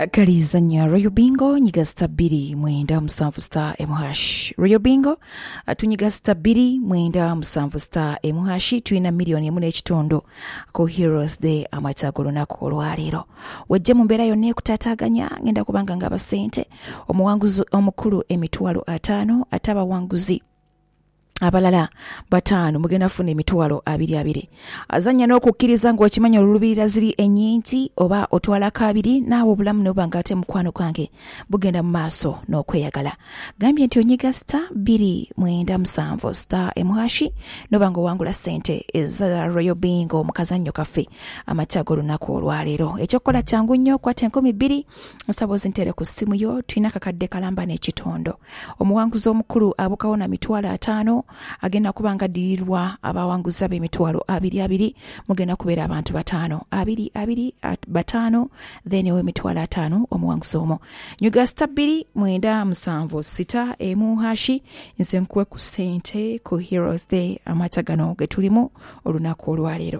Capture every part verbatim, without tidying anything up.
Kalizanya Royal Bingo nyiga stabili mwenda musanvu star emuhash. Royal Bingo tunyiga stabili mwenda musanvu star emuhashi tuina milioni emu n'ekitondo ko Heroes Day amatagolo nako olwalero. Wajja mu mbeera yonna ekutataganya ngenda kubanga ngaba sente omuwanguzi omukulu emitwalo ataano ataba wanguzi abalala batano mugenda funa emitwalo abiri abiri. Azanya n'okukkiriza ng'okimanya olulubirira ziri ennyingi oba otwala kabiri naawe obulamu n'obanga ate mukwano gwange bugenda mu maaso n'okweyagala. Gambye nti onyiga star bbiri mwenda musanvu star emuhashi n'obanga owangula ssente eza Royal Bingo mu kazannyo kaffe amatyago olunaku olwaleero. Ekyokukola kyangu nnyo, kwata enkumi bbiri nsaba ozintere ku ssimu yo, tulina kakadde kalamba n'ekitondo. Omuwanguzi omukulu abukawo na mitwalo ataano agenda kubanga dirirwa abawanguza b'emitwalo abiri abiri, mugenda kubeera abantu bataano abiri abiri bataano then ewe mitwalo ataano omuwanguzi omo. Nyuga star bbiri mwenda musanvu sita emu hashi nze nkuwe ku ssente ku Heroes Day amatagano ge tulimu olunaku olwaleero.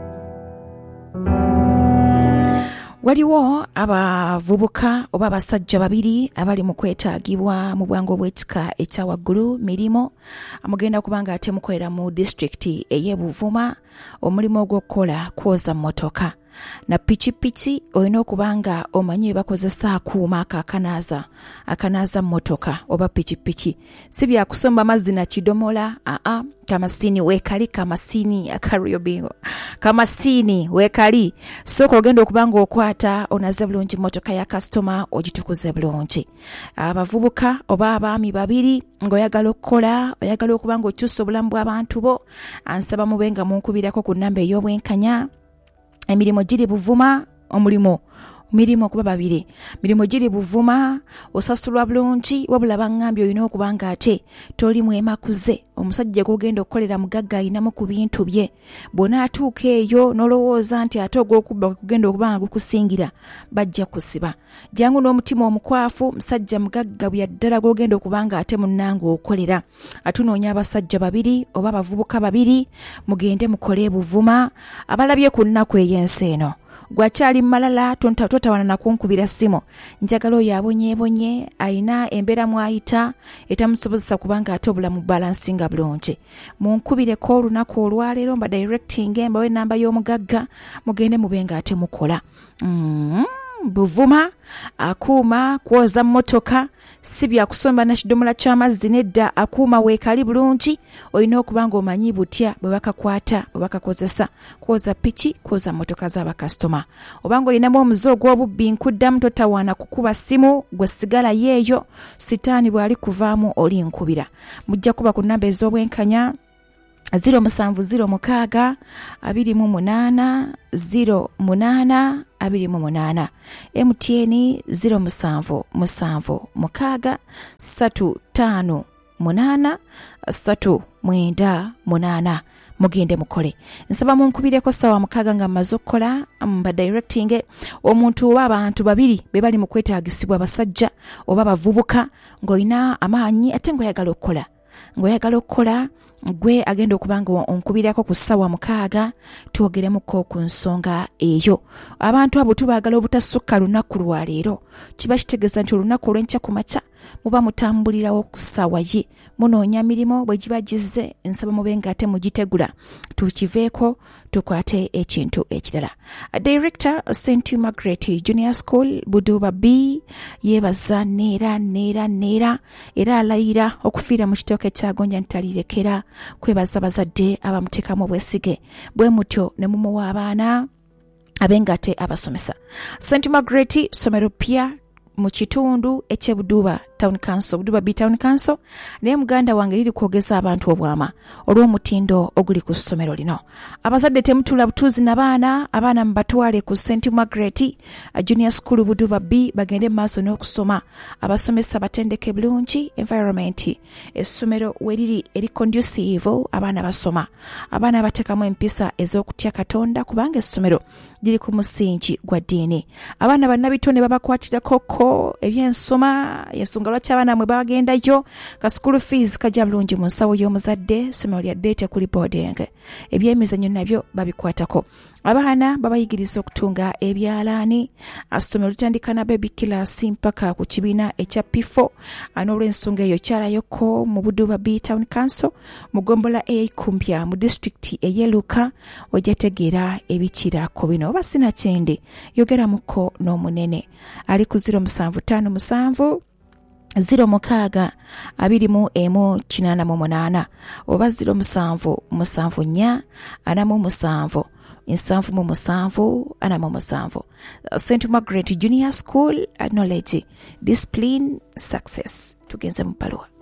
Waliwo abavubuka oba abasajja babiri abali mu kwetaagibwa mu bwangu obw'ekika ekya waggulu mirimo amugenda kubanga ate mukolera mu district ey'e Buvuma omulimu ogw'okukola kwoza mmotoka na pikipiki. Olina okubanga omanyi bakozesa akuuma akakanaaza akanaaza mmotoka oba pikipiki, si bya kusomba mazzi na kidomola. aa kamasini wekali, kamasini aka Royal Bingo, kamasini wekali. Soko ogenda okubanga okwata onaze bulungi mmotoka ya customer ogitukuze bulungi. Abavubuka oba abaami babiri ng'oyagala okukola, oyagala okubanga okyusa obulamu bw'abantu bo, ansaba mubenga munkubirako ku nnamba ey'obwenkanya. Emirimu giri Buvuma, omulimo mirimo kuba babiri, mirimo giri Buvuma, osasulwa bulungi, wabula bangambye olina okubanga ate toli mwemakuze. Omusajja gw'ogenda okukolera mugagga ayinamu ku bintu bye, bw'ona atuuka eyo n'olowooza nti ate ogw'okubba kugenda okubanga gukusingira bajja kusiba. Jangu n'omutima omukwafu, musajja mugagga bya ddala gw'ogenda okubanga ate munnange okolera. Atunoonya abasajja babiri oba abavubuka babiri mugende mukole Buvuma. Abalabye ku nnaku ey'ensi eno gwakyali malala tonta totawana na kunkubira simu, njagala oyo abonyeebonye ayina embeera mwayita etamusobozesa kubanga ate obulamu balansinga bulungi. Munkubireko olunaku olwaleero mba directing embawe enamba y'omugagga mugende mubenga ate mukola. Mm, Buvuma akuuma kwoza mmotoka, si bya kusomba na kidomola ky'amazzi nedda. Akuuma weekali bulungi, olina okubanga omanyi butya bwe bakakwata bwe bakakozesa kwoza piki kwoza mmotoka z'abakasitoma. Obanga olinamu omuze ogw'obubbi nkuddamu totawaana kukuba simu, gwe sigala yeeyo, sitaani bw'ali kuvaamu oli nkubira. Mujja kuba ku nnamba ez'obwenkanya ziro musanvu ziro mukaaga abiri mu munaana ziro munaana abiri mu munaana, M T N ziro musanvu musanvu mukaaga satu taano munaana satu mwenda munaana. Mugende mukole. Nsaba munkubireko sawa mukaaga nga mmaze okukola mba directing omuntu oba abantu babiri be bali mu kwetaagisibwa, abasajja oba bavubuka, ng'olina amaanyi ate ng'oyagala okukola ng'oyagala okukola gwe agenda okubanga onkubirako ku ssawa mukaaga twogeremuko ku nsonga eyo. Abantu abo tubaagala obutasukka lunaku lwaleero, kiba kitegeeza nti olunaku olw'enkya ku makya muba mutambulirawo ku ssaawa ye, munoonya mirimo bwe giba gizze. Nsaba mubenga ate mugitegula tukiveeko tukwate ekintu ekirala. Director Saint Margaret Junior School Buduba B yeebaza neera neera neera era alayira okufiira mu kitooke kya Gonja ntalirekera kwebaza bazadde abamuteekamu obwesige bwe mutyo ne mumuwa abaana abengate abasomesa. Saint Margaret somero pia mu kitundu eky'e Buduba Town Council, Buduba B Town Council, naye muganda wange liri kwogeza abantu obwama olw'omutindo oguli ku ssomero lino. Abazadde temutula butuuzi na baana, abaana mbatwale ku Saint Margaret Junior School Buduba B bagende maaso n'okusoma. Abasomesa batendeke bulungi, environment essomero weriri eri conducive, abaana basoma, abaana batekamu empisa ez'okutya Katonda kubanga essomero liri ku musingi gwa ddiini. Abaana bannabitone babakwatirako ko ebyensoma, ensonga ensonga lwaki abaana mwe bagendayo ka school fees kajja bulungi mu nsawo y'omuzadde somero lya date kuli boarding ebyemizanyo nabyo babikwatako abaana babayigiriza okutunga ebyalaani asomero litandika na baby class mpaka ku kibiina ekya P four n'olw'ensonga eyo kyalayoko mu Buduba B Town Council mu gombola eikumpya mu district eyeluka ojategeera ebikira ku bino oba sina kyende yogera muko n'omunene ali ku zero musanvu ttaano musanvu zero mukaaga abiri mu emu kinaana mu munaana oba zero musanvu musanvu nnya ana mu musanvu nsanvu mu musanvu ana mu musanvu. Saint Margaret Junior School, knowledge, discipline, success. Tugenze mu Paluwa.